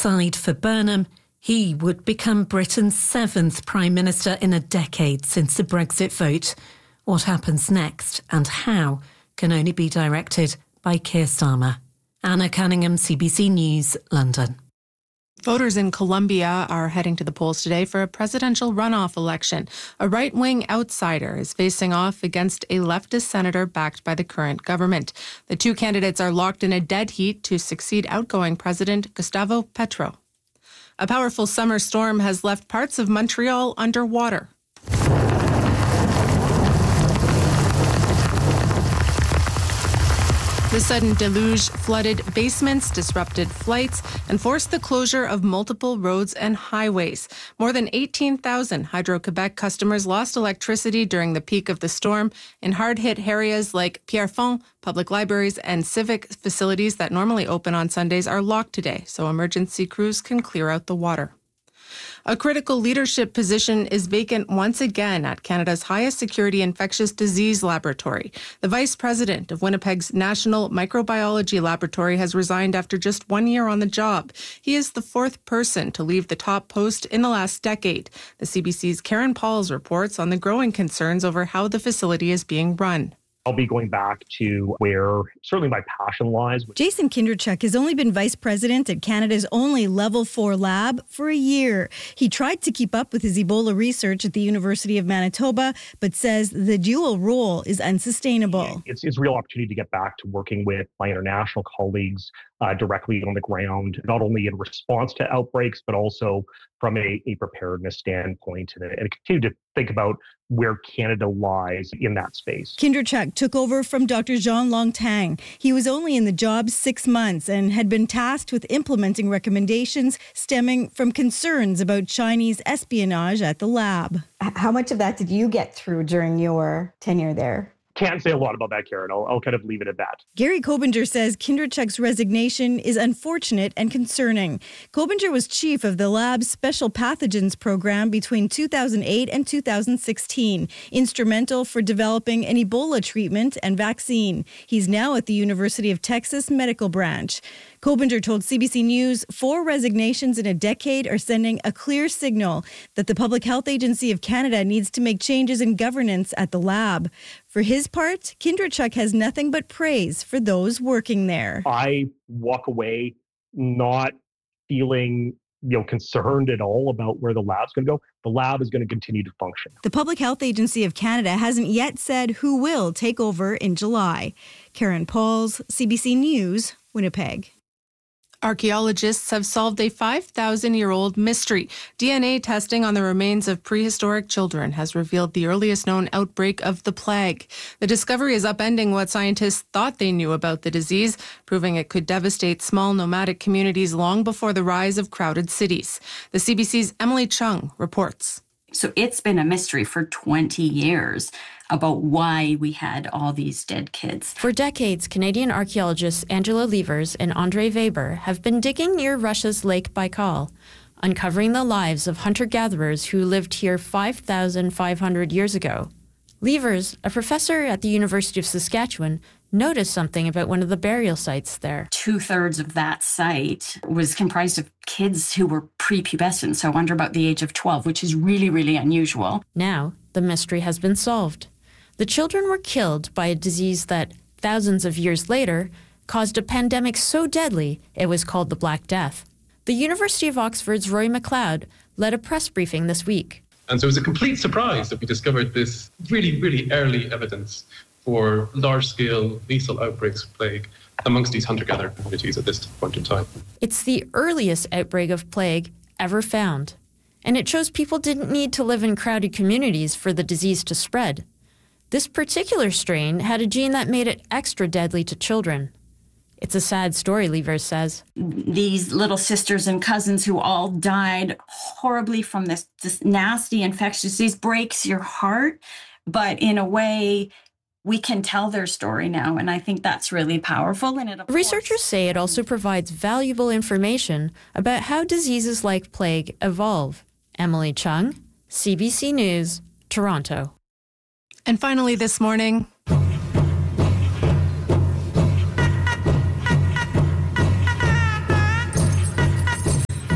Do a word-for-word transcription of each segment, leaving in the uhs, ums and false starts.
side for Burnham. He would become Britain's seventh Prime Minister in a decade since the Brexit vote. What happens next and how can only be directed by Keir Starmer. Anna Cunningham, C B C News, London. Voters in Colombia are heading to the polls today for a presidential runoff election. A right-wing outsider is facing off against a leftist senator backed by the current government. The two candidates are locked in a dead heat to succeed outgoing President Gustavo Petro. A powerful summer storm has left parts of Montreal underwater. The sudden deluge flooded basements, disrupted flights, and forced the closure of multiple roads and highways. More than eighteen thousand Hydro-Quebec customers lost electricity during the peak of the storm. In hard-hit areas like Pierrefonds, public libraries and civic facilities that normally open on Sundays are locked today, so emergency crews can clear out the water. A critical leadership position is vacant once again at Canada's highest security infectious disease laboratory. The vice president of Winnipeg's National Microbiology Laboratory has resigned after just one year on the job. He is the fourth person to leave the top post in the last decade. The C B C's Karen Pauls reports on the growing concerns over how the facility is being run. I'll be going back to where certainly my passion lies. Jason Kindrachuk has only been vice president at Canada's only level four lab for a year. He tried to keep up with his Ebola research at the University of Manitoba, but says the dual role is unsustainable. It's, it's a real opportunity to get back to working with my international colleagues uh, directly on the ground, not only in response to outbreaks, but also from a, a preparedness standpoint, and, and continue to think about where Canada lies in that space. Kindrachuk took over from Doctor Jean Longtang. He was only in the job six months and had been tasked with implementing recommendations stemming from concerns about Chinese espionage at the lab. How much of that did you get through during your tenure there? Can't say a lot about that, Karen. I'll, I'll kind of leave it at that. Gary Kobinger says Kindrachuk's resignation is unfortunate and concerning. Kobinger was chief of the lab's special pathogens program between two thousand eight and two thousand sixteen, instrumental for developing an Ebola treatment and vaccine. He's now at the University of Texas Medical Branch. Kobinger told C B C News four resignations in a decade are sending a clear signal that the Public Health Agency of Canada needs to make changes in governance at the lab. For his part, Kindrachuk has nothing but praise for those working there. I walk away not feeling you know, concerned at all about where the lab's going to go. The lab is going to continue to function. The Public Health Agency of Canada hasn't yet said who will take over in July. Karen Pauls, C B C News, Winnipeg. Archaeologists have solved a five thousand year old mystery. D N A testing on the remains of prehistoric children has revealed the earliest known outbreak of the plague. The discovery is upending what scientists thought they knew about the disease, proving it could devastate small nomadic communities long before the rise of crowded cities. The C B C's Emily Chung reports. So it's been a mystery for twenty years about why we had all these dead kids. For decades, Canadian archaeologists Angela Levers and Andre Weber have been digging near Russia's Lake Baikal, uncovering the lives of hunter-gatherers who lived here five thousand five hundred years ago. Levers, a professor at the University of Saskatchewan, noticed something about one of the burial sites there. Two-thirds of that site was comprised of kids who were prepubescent, so under about the age of twelve, which is really, really unusual. Now, the mystery has been solved. The children were killed by a disease that, thousands of years later, caused a pandemic so deadly it was called the Black Death. The University of Oxford's Roy McLeod led a press briefing this week. And so it was a complete surprise that we discovered this really, really early evidence for large-scale lethal outbreaks of plague amongst these hunter-gatherer communities at this point in time. It's the earliest outbreak of plague ever found, and it shows people didn't need to live in crowded communities for the disease to spread. This particular strain had a gene that made it extra deadly to children. It's a sad story, Levers says. These little sisters and cousins who all died horribly from this, this nasty infectious disease breaks your heart, but in a way, we can tell their story now, and I think that's really powerful. And it, researchers say it also provides valuable information about how diseases like plague evolve. Emily Chung, C B C News, Toronto. And finally this morning,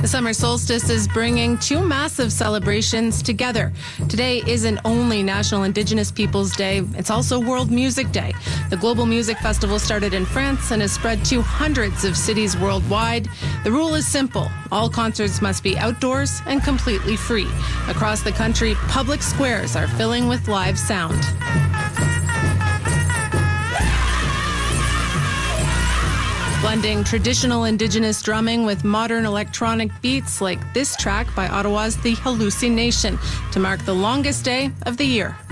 summer solstice is bringing two massive celebrations together. Today isn't only National Indigenous Peoples Day, it's also World Music Day. The Global Music Festival started in France and has spread to hundreds of cities worldwide. The rule is simple. All concerts must be outdoors and completely free. Across the country, public squares are filling with live sound. Blending traditional Indigenous drumming with modern electronic beats like this track by Ottawa's The Hallucination to mark the longest day of the year.